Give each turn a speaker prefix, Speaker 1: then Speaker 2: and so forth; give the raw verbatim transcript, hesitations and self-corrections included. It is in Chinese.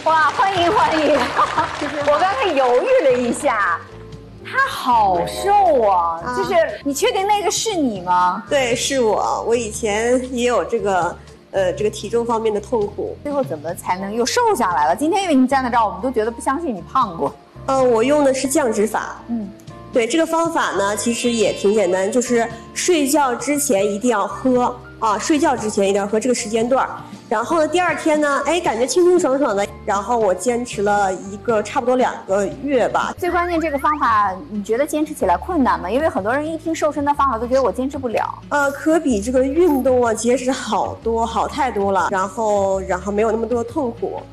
Speaker 1: 哇，欢迎欢迎！我刚才犹豫了一下，他好瘦啊！啊就是你确定那个是你吗？
Speaker 2: 对，是我。我以前也有这个，呃，这个体重方面的痛苦。
Speaker 1: 最后怎么才能又瘦下来了？今天因为你站在这儿，我们都觉得不相信你胖过。
Speaker 2: 呃，我用的是降脂法。
Speaker 1: 嗯。
Speaker 2: 对，这个方法呢，其实也挺简单，就是睡觉之前一定要喝啊，睡觉之前一定要喝这个时间段。然后呢，第二天呢，哎，感觉清清爽爽的。然后我坚持了一个差不多两个月吧。
Speaker 1: 最关键，这个方法你觉得坚持起来困难吗？因为很多人一听瘦身的方法都觉得我坚持不了。
Speaker 2: 呃，可比这个运动啊，节食好多，好太多了。然后，然后没有那么多痛苦。